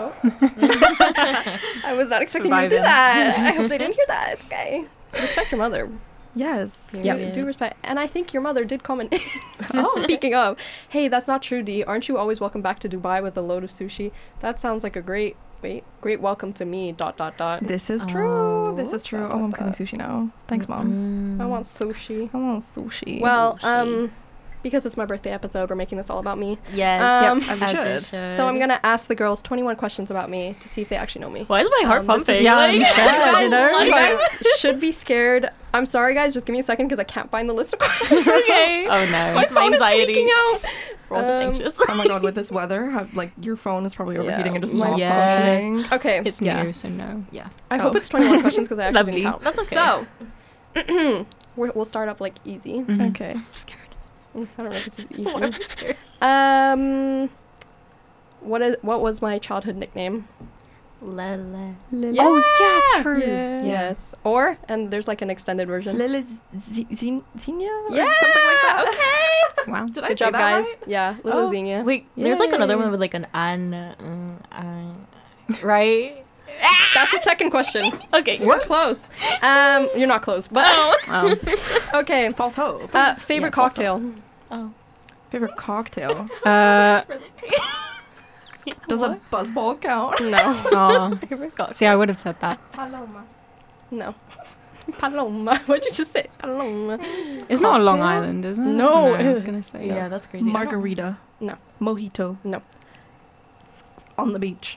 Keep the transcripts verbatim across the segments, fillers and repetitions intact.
Oh. I was not expecting you to do that. I hope they didn't hear that. It's okay. Respect your mother. Yes. Yeah, Yeah. do respect. And I think your mother did comment. Oh. Speaking of, hey, that's not true, Dee. Aren't you always welcome back to Dubai with a load of sushi? That sounds like a great, wait, great welcome to me, dot, dot, dot. This is true. Oh. This is true. Oh, I'm cutting sushi now. Thanks, Mom. I want sushi. I want sushi. Well, Sushi. um, because it's my birthday episode, we're making this all about me. Yes. Um, Yep, as we should. So I'm going to ask the girls twenty-one questions about me to see if they actually know me. Why is my heart Um, this is- pumping? Yeah, Like, I'm scared, you know? You like- guys should be scared. I'm sorry, guys. Just give me a second because I can't find the list of questions. Okay. Oh no. What's my phone is anxiety? tweaking out. We're all just Um, anxious. Oh my god, with this weather, how, like your phone is probably overheating Yeah, and just my- not Yes. functioning. Okay. It's yeah. new, so no. Yeah. I Oh. hope it's twenty-one questions because I actually Lovely. didn't count. That's okay. So, we're, we'll start up like easy. Mhm. Okay. I'm scared. Mm, I don't know if this is Why am I easy. scared? um, what is what was my childhood nickname? Lele. Yeah. Oh yeah, true. Yeah. Yes. Or and there's like an extended version. Lila Z- Z- Zinnia? Or Yeah. Something like that. Okay. Wow. Did I Good say job, that guys. right? Yeah, Oh. Little Xenia. Wait, there's like another Yay. one with like an an, uh, uh, right? That's the second question. Okay. We're close. Um, you're not close, but Oh. okay. False hope. Uh, favorite Yeah, false cocktail. Oh. Favorite cocktail. Uh. Does a buzzball count? No. Oh. Favorite cocktail. See, I would have said that. Paloma. No. Paloma. What'd you just say? Paloma. It's not a Long Cocktail? Island, is it? No. I was gonna say. Yeah, that's crazy. Margarita. No. Mojito. No. On the beach.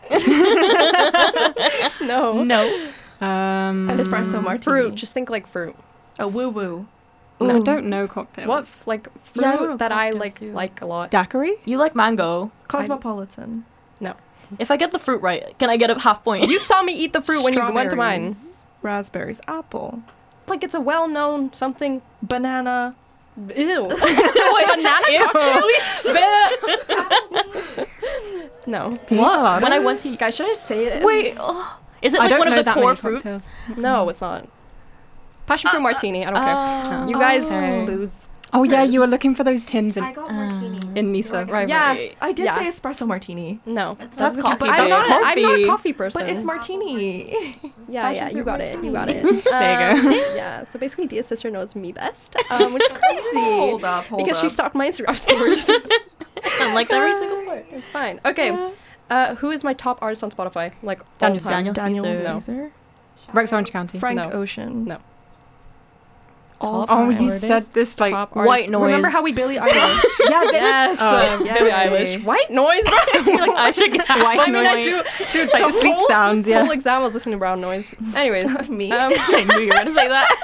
No. No. Um. Espresso martini. Fruit. Just think like fruit. A woo woo. I don't know cocktails. What? Like fruit Yeah, I don't know that I cocktails like too. like a lot. Daiquiri? You like mango. Cosmopolitan. If I get the fruit right, can I get a half point? You saw me eat the fruit when you went to mine. Strawberries, Raspberries. Apple. Like it's a well-known something. Banana. Ew. Wait, banana cocktail? No. What? When I went to You guys should I just say it. wait, oh, is it I like don't one know of the that core many fruits? cocktails. No, it's not. Passion fruit martini. I don't care. Oh. You guys Okay. lose. Oh yeah, you were looking for those tins in, got martini. in Nisa. Right, Yeah. right. I did Yeah. say espresso martini. No. That's, That's coffee. But I'm based. not, a, I'm not a Coffee. coffee person. But it's martini. Yeah, Passion yeah, you fruit got it. You got martini. it. There you Um, Yeah, so basically Dia's sister knows me best, um, which is crazy. Hold up, hold because she up. stalked my Instagram stories. I'm like every single part. It's fine. Okay. Uh, who is my top artist on Spotify? Like all Daniel time? Daniel Daniel Caesar. No. Caesar. Rex Orange County. Frank No. Ocean. No. All Oh, time. you Artist. said this like. Top White artist. Remember noise. how we Billie Eilish. Yeah, Yes, Oh, uh, yay. Billie Eilish. White noise, right? I feel like I should get White I mean, I noise. do, dude. Like the sleep whole, sounds, yeah. whole exam was listening to brown noise. Anyways, Me. um, I knew you were gonna say that.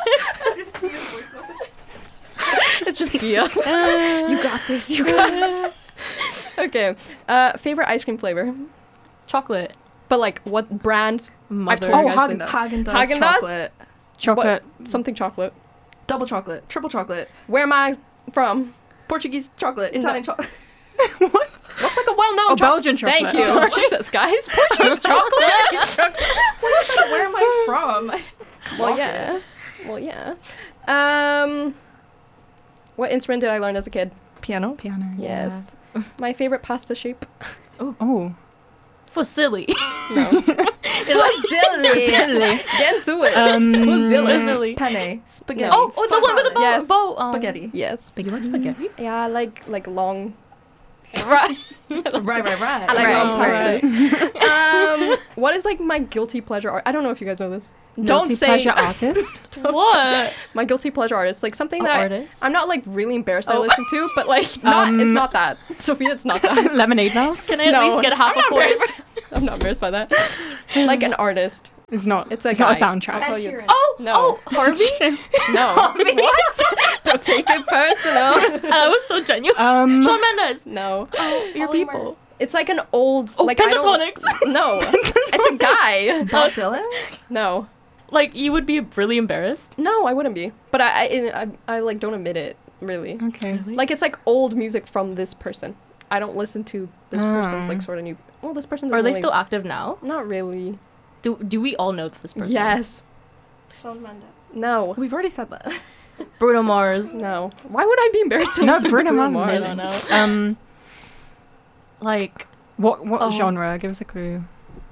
it's just Dia. You got this. You got this. Okay. Uh, favorite ice cream flavor, Chocolate. but like what brand? Mother. told Oh, you guys Haagen this. Haagen Dazs Haagen-Dazs? chocolate. chocolate. What? Something chocolate. Double chocolate. Triple chocolate. Where am I from? Portuguese chocolate. Italian chocolate. What's like a well-known Oh, chocolate? Belgian chocolate. Thank you. Sorry. Jesus, guys. Portuguese chocolate. Where am I from? Well, yeah. Well, yeah. Um, what instrument did I learn as a kid? Piano. Piano. Yes. My favorite pasta shape. Oh. For silly. No. Silly. Get into it. Um, Fusilli. silly. Penne. Spaghetti. Oh, oh, the one with the bow. Yes. bow um, Spaghetti. Yes. You like spaghetti? Yeah, I like like long. Right. Right, right, right. I like Right, long pasta. um, what is like my guilty pleasure art? I don't know if you guys know this. Don't Guilty say pleasure artist. don't What? my guilty pleasure artist. Like something Oh, that I, artist? I'm not like really embarrassed that I Oh. listen to, but like not it's Um, not that. Sophia, it's not that. Lemonade mouth. Can I at No, least get half I'm a not point? embarrassed. I'm not embarrassed by that. Like an artist. It's not. It's a It's not a guy. soundtrack. I'll tell Ed you. Sheeran. Oh, No. oh, Harvey? No. What? Don't take it personal. That was so genuine. Um. Shawn Mendes. No. Oh, your Holly people. Mars. It's like an old Oh, like I don't- Pentatonics. No. It's a guy. Bob Dylan? No. Like, you would be really embarrassed. No, I wouldn't be. But I I, I, I like don't admit it, really. Okay. Like it's like old music from this person. I don't listen to this person's Ah. like sort of new. Well, this person. Are doesn't they really- still active now? Not really. Do do we all know this person? Yes. Shawn Mendes. No. We've already said that. Bruno Mars. No. Why would I be embarrassed? to No, listen to Bruno Mars. I is- don't know. Um. Like, What what Oh. genre? Give us a clue.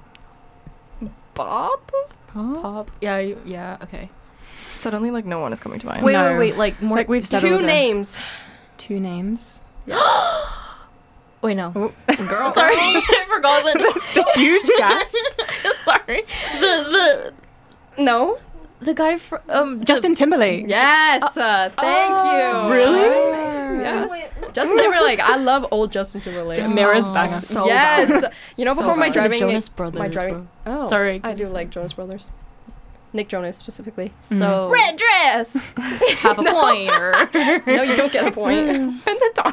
Bob? Pop? Pop. Yeah. you- Yeah. Okay. Suddenly, like, no one is coming to mind. Wait. No. Wait. Wait. Like more. Like we've Two settled there. names. Two names. Wait. No. Oh. Girl. Sorry. I forgot the. Huge gasp. Sorry. The No. the the guy from um Justin Timberlake. Yes. Uh, thank you. Really? Yeah. Justin Timberlake. I love old Justin Timberlake. Mirror's Oh. banger. So yes. bad. You know, So before my bad. The driving, Jonas Brothers. my driving. bro. Oh, Sorry, I do continue. like Jonas Brothers. Nick Jonas specifically. So Red dress. have a point. Or No, you don't get a point.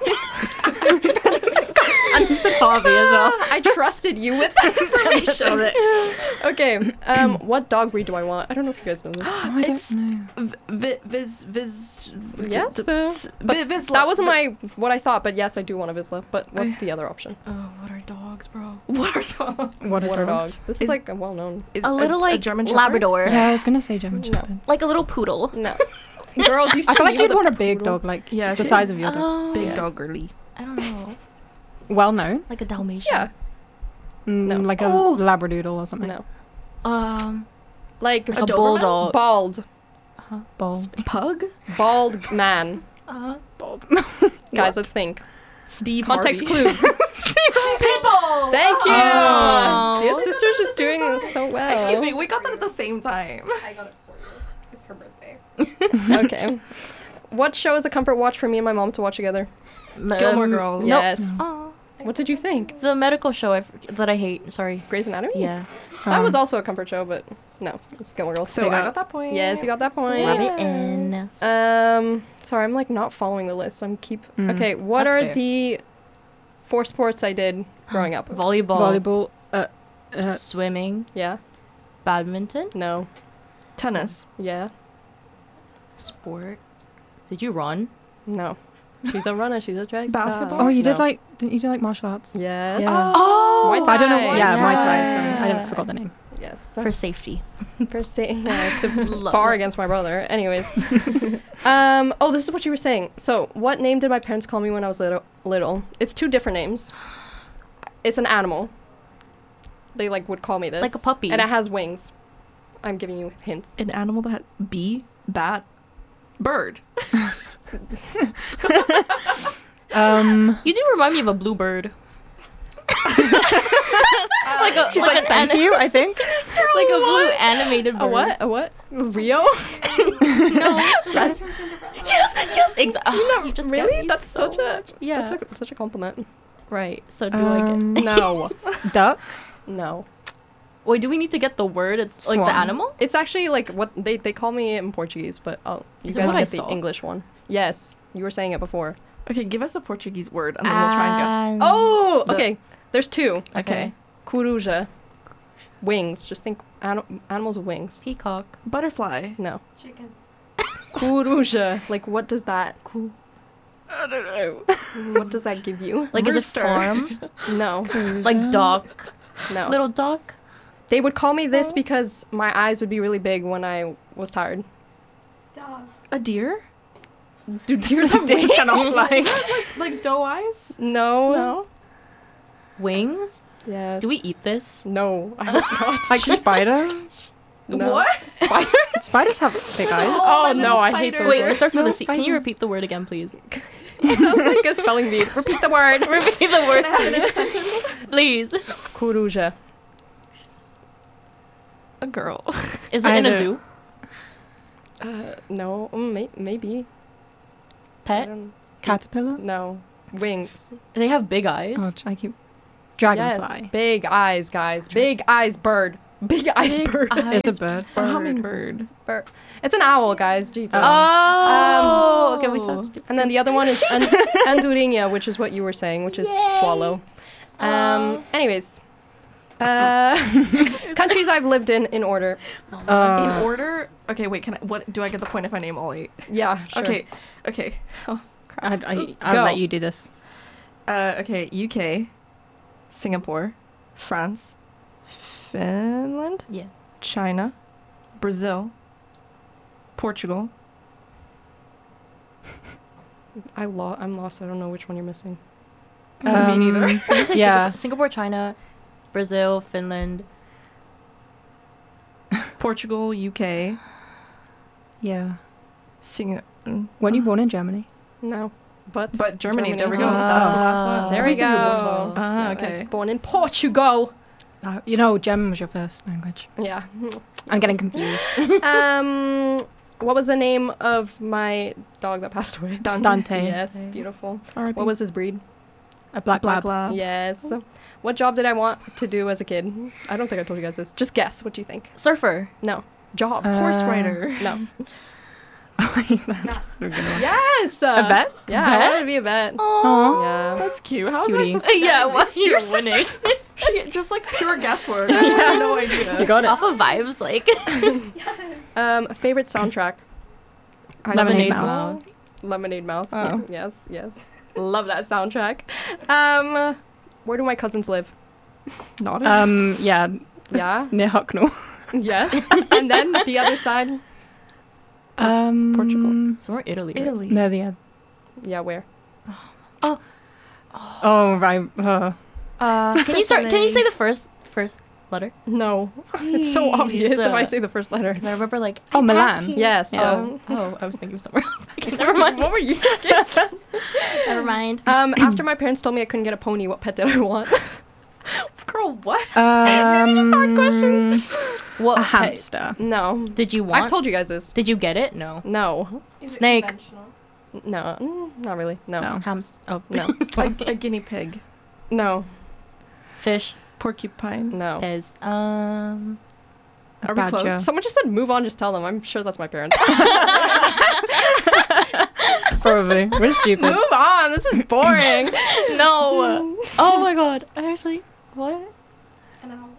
And you said Harvey as well. I trusted you with that information. Okay. Um, what dog breed do I want? I don't know if you guys know this. Oh, I It's- don't know. V- viz, viz, Yes, d- uh, d- but vi- Vizsla. That wasn't my what I thought, but yes, I do want a Vizsla. But what's the other option? oh, what are dogs, bro? What are dogs? What are What are dogs? dogs? This is, Is- like a well-known. Is A little like German Shepherd? Labrador, Yeah, I was gonna say German No. Shepherd. like a little poodle. No. Girl, do you see I feel like me you'd with want a poodle? big dog, like Yeah, the she- size of your dogs. Oh, Big dog girly. I don't know, Well known. like a Dalmatian. Yeah. Mm, No. Like a Oh. labradoodle or something. No. Um, Like like a, Doberman? bulldog. bald, Ball. Pug? bald man. Uh, Bald. Guys, let's think. Steve Context Harvey. clues. Pitbull! Thank you. Oh. Dear sister's just doing so well. Excuse me, we got that at the same time. I got it for you. It's her birthday. Okay. What show is a comfort watch for me and my mom to watch together? Gilmore um, Girls. Nope. Yes. Oh, What did you think? the medical show I f- that I hate. Sorry. Grey's Anatomy? Yeah. That Um, was also a comfort show, but no, it's Gilmore Girls. So They I got- got that point. Yes, you got that point. Rub Yeah. it in. Um, sorry, I'm like not following the list. I'm keep. Mm. Okay, what That's are fair. the four sports I did growing up? Volleyball. volleyball. Uh, uh, Swimming. Yeah. Badminton. No. Tennis. Yeah. Sport. Did you run? No. She's a runner. She's a track star. Basketball? oh, you did No. like didn't you do like martial arts? Yes. Yeah. Oh. Muay I don't know. Thai. Yeah, Muay Muay Thai. Thai. Sorry, I Yeah. didn't forgot the name. Yes. For safety. Per se, yeah, to Love spar it. against my brother. Anyways. um. Oh, this is what you were saying. So, what name did my parents call me when I was little? Little. It's two different names. It's an animal. They like would call me this. Like a puppy. And it has wings. I'm giving you hints. An animal that bee, bat, bird. Um, You do remind me of a bluebird. like a she's like, like, an thank ani- you. I think. like a blue animated bird. A what? A what? Rio? No. That's, yes, yes, exactly. you just get really? me That's so such a much. Yeah. That's a, such a compliment. Right. So do I Um, get? No. Duck. No. Wait, do we need to get the word? It's like Swan. the animal. It's actually like what they, they call me in Portuguese, but oh, you Is it guys what I get the saw? English one. Yes, you were saying it before. Okay, give us a Portuguese word and then we'll try and An- Oh, The- okay. There's two. guess. Okay. Coruja. Wings. Just think an- animals with wings. Peacock. Butterfly. No. Chicken. Coruja. Like, what does that? Cool. I don't know. What does that give you? Like is it Rooster. farm? No. Like duck. No. Little duck. They would call me this Oh. because my eyes would be really big when I was tired. Dog. A deer? Do deers have Dicks wings? cannot fly. Like doe eyes? No. No. Wings. Yes. Do we eat this? No. I hope not. Like spiders. No. What? Spider? Spiders have big eyes. Oh, my no, little I hate spider. those Wait, words. it starts with No, a C. Can you spider. repeat the word again, please? It sounds like a spelling bee. Repeat the word. repeat the word, Can I have it in a sentence? please. Coruja. A girl. Is it I in a don't- zoo? Uh, no. Mm, may- maybe. I Pet? don't- Caterpillar. No. Wings. They have big eyes. Oh, I keep. Yes. Dragonfly. Big eyes, guys. Big eyes bird. Big eyes Big bird. eyes. It's a bird. A hummingbird. bird. It's an owl, guys. Jesus. Oh. Um, okay, we sound stupid. And then the other one is an- andorinha, which is what you were saying, which is Yay. swallow. Um. Oh. Anyways. Uh, countries I've lived in in order. Uh, In order? Okay, wait, can I what do I get the point if I name all eight? Yeah. Sure. Okay. Okay. Oh, I, I, I'll Go. let you do this. Uh, okay, U K, Singapore, France, Finland, Yeah. China, Brazil, Portugal. I lo- I'm lost. I don't know which one you're missing. Me neither. Um, Did you say Yeah. Singapore, Singapore, China, Brazil, Finland? Portugal, U K. Yeah. Sing- mm. Weren't you born in Germany? No, but But Germany, there we go. Oh. That's the last one. There we Who's in go. Portugal? Ah, I okay. was born in Portugal. Uh, you know, German was your first language. Yeah. I'm getting confused. um, what was the name of my dog that passed away? Dante. Dante. Yes, Okay. beautiful. R I P. What was his breed? A black, Black lab. Lab? Yes. What job did I want to do as a kid? I don't think I told you guys this. Just guess. What do you think? Surfer. No. Job. Uh, Horse rider. no. That's a good one. Yes. Uh, A vet? Yeah, I Vet? wanted to be a vet. Oh. Yeah. That's cute. How's Cutie. my sister? Yeah, what? Your You're sister's- winning. She, just like pure guesswork. I have no idea. You got it. Off of vibes, like. Um, favorite soundtrack? Lemonade Lemonade Mouth. Lemonade Mouth. Oh. Yes, yes. Love that soundtrack. Um, where do my cousins live? Not Um, yeah, Yeah. near Hucknall. Yes. And then the other side. Um, Portugal. Somewhere Italy. right? Italy. No, the other. Yeah, where? Oh, right. Uh, Uh, can you start? Can you say the first first letter? No. It's so obvious if I say the first letter. Because I remember like. oh, I Milan. passed here. Yes. Oh, So. oh, I was thinking of somewhere else. Okay, never mind. What were you thinking? Never mind. Um, after my parents told me I couldn't get a pony, what pet did I want? Girl, what? Um, just hard questions. What A pet hamster. No. did you want? I've told you guys this. Did you get it? No. No. Is it Snake. conventional? No. Mm, not really. No. No. Hamster. Oh No. A, a guinea pig. No. Fish. Porcupine. No. Is um. Are we Badger. close? Someone just said move on, just tell them. I'm sure that's my parents. Probably. We're stupid. Move on. This is boring. No. Oh my god. I actually. What? An owl.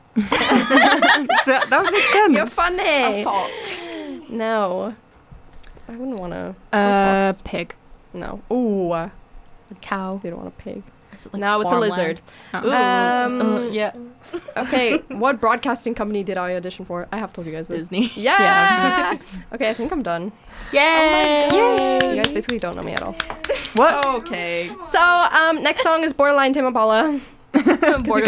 So that would make sense. You're funny. A fox. No. I wouldn't want to. Uh, fox. pig. No. Ooh. A cow. You don't want a pig. Is it, like, no, it's a farmland? lizard. Oh. Ooh. Um, uh, yeah. Okay, what broadcasting company did I audition for? I have told you guys this. Disney. Yeah. Okay, I think I'm done. Yay! You guys basically don't know me at all. What? Okay. So, um, next song is Borderline Tame Impala. 'Cause you